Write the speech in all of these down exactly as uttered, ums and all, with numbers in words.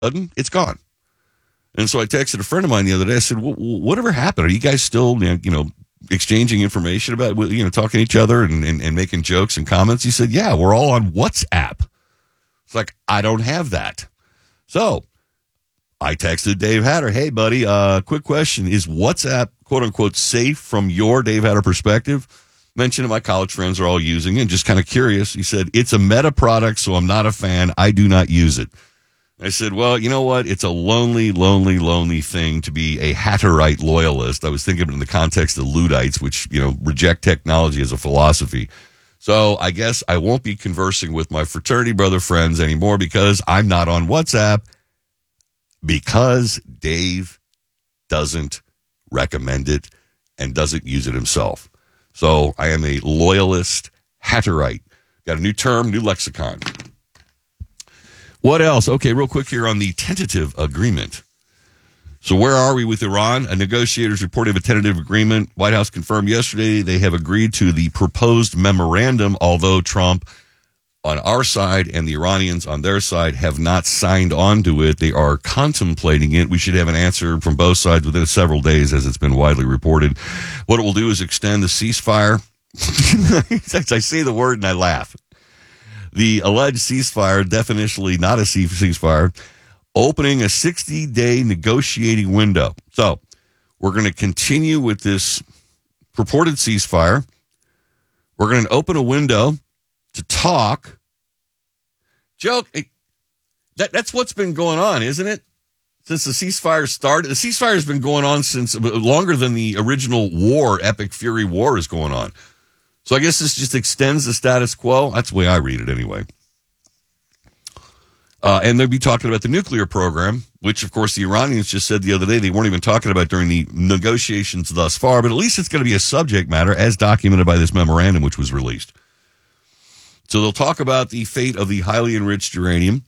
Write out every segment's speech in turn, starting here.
sudden, it's gone. And so I texted a friend of mine the other day. I said, whatever happened? Are you guys still, you know, exchanging information about, you know, talking to each other and, and, and making jokes and comments? He said, yeah, we're all on WhatsApp. It's like, I don't have that. So I texted Dave Hatter, hey, buddy, uh, quick question. Is WhatsApp, quote unquote, safe from your Dave Hatter perspective? Mentioned that my college friends are all using it. Just kind of curious. He said, it's a Meta product, so I'm not a fan. I do not use it. I said, well, you know what? It's a lonely, lonely, lonely thing to be a Hatterite loyalist. I was thinking in the context of Luddites, which, you know, reject technology as a philosophy. So I guess I won't be conversing with my fraternity brother friends anymore because I'm not on WhatsApp because Dave doesn't recommend it and doesn't use it himself. So I am a loyalist Hatterite. Got a new term, new lexicon. What else? Okay, real quick here on the tentative agreement. So where are we with Iran? A negotiators reported a tentative agreement. White House confirmed yesterday they have agreed to the proposed memorandum, although Trump on our side and the Iranians on their side have not signed on to it. They are contemplating it. We should have an answer from both sides within several days, as it's been widely reported. What it will do is extend the ceasefire. I say the word and I laugh. The alleged ceasefire, definitionally not a ceasefire, opening a sixty-day negotiating window. So we're going to continue with this purported ceasefire. We're going to open a window to talk. Joke, that, that's what's been going on, isn't it? Since the ceasefire started. The ceasefire has been going on since longer than the original war, Epic Fury War, is going on. So I guess this just extends the status quo. That's the way I read it anyway. Uh, and they'll be talking about the nuclear program, which, of course, the Iranians just said the other day they weren't even talking about during the negotiations thus far. But at least it's going to be a subject matter as documented by this memorandum, which was released. So they'll talk about the fate of the highly enriched uranium.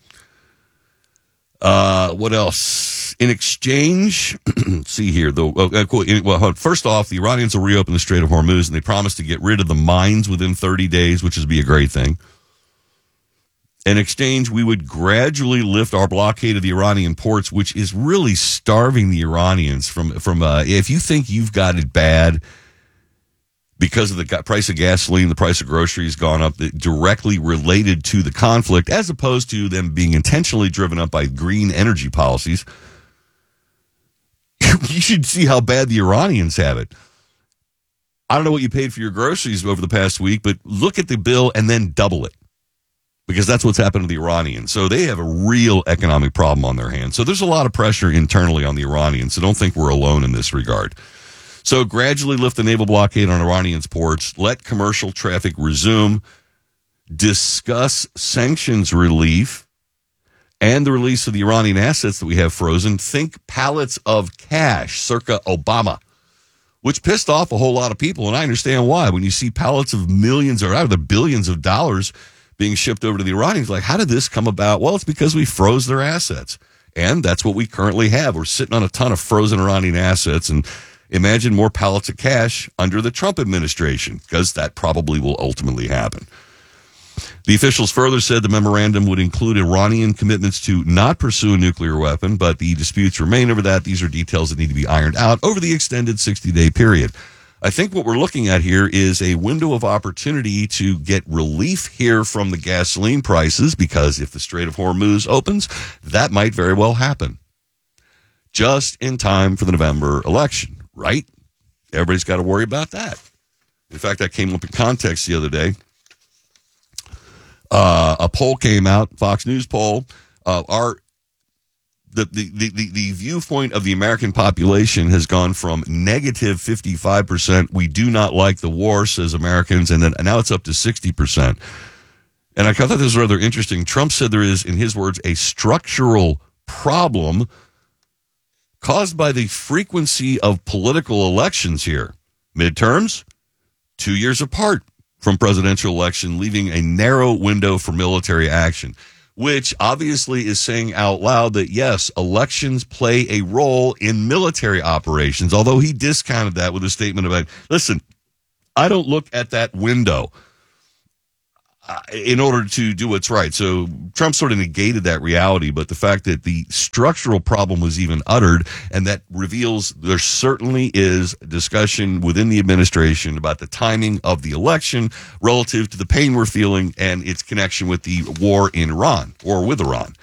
Uh, what else? In exchange, see here, though. Uh, well, first off, the Iranians will reopen the Strait of Hormuz, and they promise to get rid of the mines within thirty days, which would be a great thing. In exchange, we would gradually lift our blockade of the Iranian ports, which is really starving the Iranians from, from uh, if you think you've got it bad because of the price of gasoline, the price of groceries gone up, directly related to the conflict, as opposed to them being intentionally driven up by green energy policies. You should see how bad the Iranians have it. I don't know what you paid for your groceries over the past week, but look at the bill and then double it, because that's what's happened to the Iranians. So they have a real economic problem on their hands. So there's a lot of pressure internally on the Iranians. So don't think we're alone in this regard. So gradually lift the naval blockade on Iranians' ports, let commercial traffic resume, discuss sanctions relief, and the release of the Iranian assets that we have frozen. Think pallets of cash, circa Obama, which pissed off a whole lot of people, and I understand why. When you see pallets of millions or out of the billions of dollars being shipped over to the Iranians, like, how did this come about? Well, it's because we froze their assets, and that's what we currently have. We're sitting on a ton of frozen Iranian assets, and imagine more pallets of cash under the Trump administration, because that probably will ultimately happen. The officials further said the memorandum would include Iranian commitments to not pursue a nuclear weapon, but the disputes remain over that. These are details that need to be ironed out over the extended sixty-day period. I think what we're looking at here is a window of opportunity to get relief here from the gasoline prices, because if the Strait of Hormuz opens, that might very well happen. Just in time for the November election, right? Everybody's got to worry about that. In fact, that came up in context the other day. Uh, a poll came out, Fox News poll. Uh, our the, the, the, the viewpoint of the American population has gone from negative fifty-five percent. We do not like the war, says Americans, and then and now it's up to sixty percent. And I thought this was rather interesting. Trump said there is, in his words, a structural problem caused by the frequency of political elections here. Midterms, two years apart from presidential election, leaving a narrow window for military action, which obviously is saying out loud that, yes, elections play a role in military operations, although he discounted that with a statement about, listen, I don't look at that window. uh, in order to do what's right. So Trump sort of negated that reality, but the fact that the structural problem was even uttered, and that reveals there certainly is discussion within the administration about the timing of the election relative to the pain we're feeling and its connection with the war in Iran or with Iran.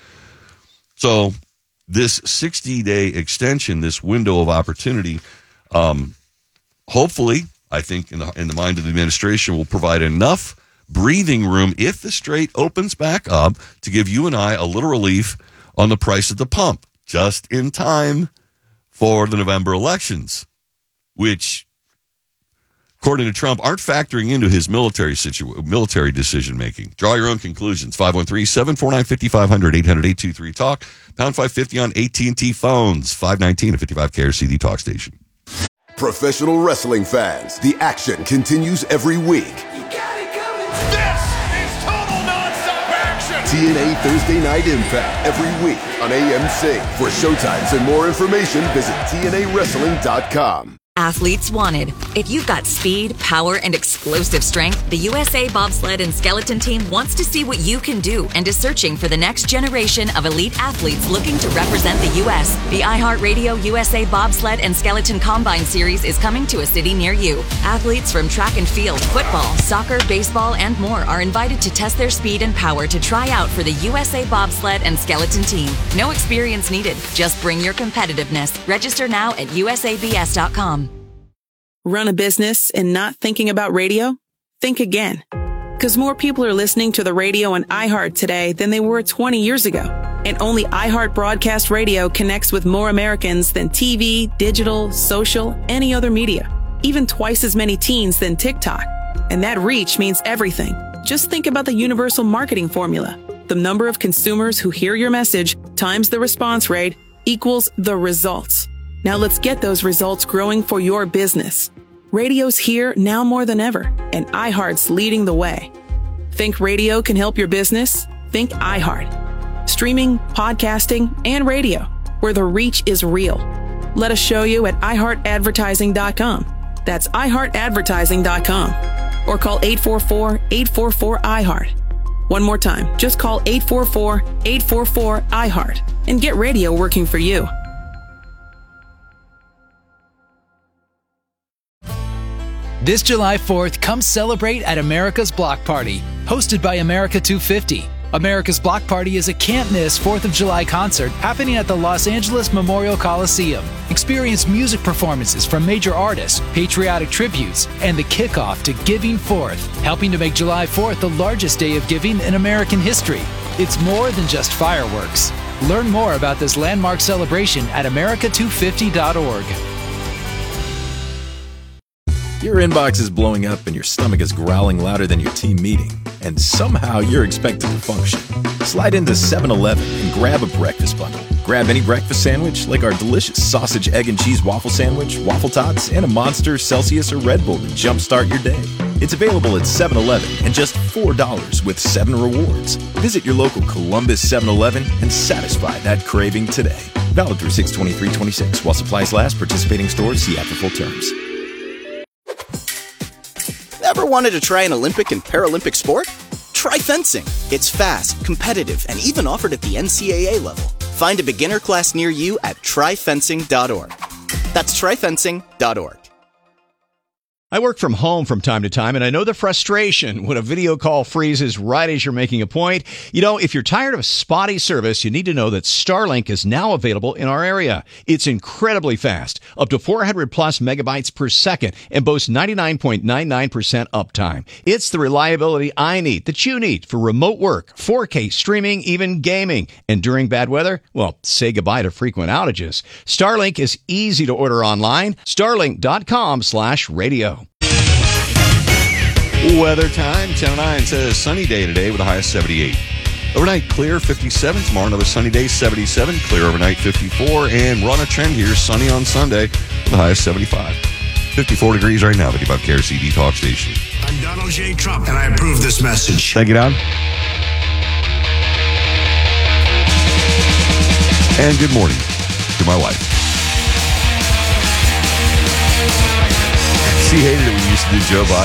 So this sixty-day extension, this window of opportunity, um, hopefully, I think in the in the mind of the administration, will provide enough breathing room if the strait opens back up to give you and I a little relief on the price at the pump, just in time for the November elections, which, according to Trump, aren't factoring into his military situ- military decision making. Draw your own conclusions. five one three, seven four nine, five five zero zero, eight hundred, eight two three, talk, pound five fifty on A T and T phones, five nineteen and fifty-five K R C, the talk station. Professional wrestling fans, the action continues every week. You got it coming. This is total nonstop action. T N A Thursday Night Impact every week on A M C. For showtimes and more information, visit T N A wrestling dot com. Athletes wanted. If you've got speed, power, and explosive strength, the U S A Bobsled and Skeleton Team wants to see what you can do and is searching for the next generation of elite athletes looking to represent the U S. The iHeartRadio U S A Bobsled and Skeleton Combine Series is coming to a city near you. Athletes from track and field, football, soccer, baseball, and more are invited to test their speed and power to try out for the U S A Bobsled and Skeleton Team. No experience needed. Just bring your competitiveness. Register now at U S A B S dot com. Run a business and not thinking about radio? Think again. Because more people are listening to the radio on iHeart today than they were twenty years ago. And only iHeart Broadcast Radio connects with more Americans than T V, digital, social, any other media. Even twice as many teens than TikTok. And that reach means everything. Just think about the universal marketing formula. The number of consumers who hear your message times the response rate equals the results. Now let's get those results growing for your business. Radio's here now more than ever, and iHeart's leading the way. Think radio can help your business? Think iHeart. Streaming, podcasting, and radio, where the reach is real. Let us show you at i heart advertising dot com. That's i heart advertising dot com. Or call eight four four, eight four four, I heart. One more time, just call eight four four, eight four four, I heart and get radio working for you. This July fourth, come celebrate at America's Block Party, hosted by America two fifty. America's Block Party is a can't-miss fourth of July concert happening at the Los Angeles Memorial Coliseum. Experience music performances from major artists, patriotic tributes, and the kickoff to Giving Fourth, helping to make July fourth the largest day of giving in American history. It's more than just fireworks. Learn more about this landmark celebration at america two fifty dot org. Your inbox is blowing up and your stomach is growling louder than your team meeting, and somehow you're expected to function. Slide into seven eleven and grab a breakfast bundle. Grab any breakfast sandwich like our delicious sausage, egg, and cheese waffle sandwich, waffle tots, and a Monster, Celsius, or Red Bull to jumpstart your day. It's available at seven eleven and just four dollars with seven rewards. Visit your local Columbus seven eleven and satisfy that craving today. Valid through six twenty-three twenty-six while supplies last. Participating stores, see app for full terms. Ever wanted to try an Olympic and Paralympic sport? Try fencing. It's fast, competitive, and even offered at the N C A A level. Find a beginner class near you at try fencing dot org. That's try fencing dot org. I work from home from time to time, and I know the frustration when a video call freezes right as you're making a point. You know, if you're tired of spotty service, you need to know that Starlink is now available in our area. It's incredibly fast, up to four hundred plus megabytes per second, and boasts ninety-nine point nine nine percent uptime. It's the reliability I need, that you need, for remote work, four K streaming, even gaming. And during bad weather, well, say goodbye to frequent outages. Starlink is easy to order online. starlink dot com slash radio. Weather time, ten oh nine says sunny day today with a high of seventy-eight. Overnight clear, fifty-seven. Tomorrow another sunny day, seventy-seven. Clear overnight, fifty-four. And we're on a trend here, sunny on Sunday with a high of seventy-five. fifty-four degrees right now, fifty-five K R C D Talk Station. I'm Donald J. Trump, and I approve this message. Thank you, Don. And good morning to my wife. She hated it when we used to do Joe Biden.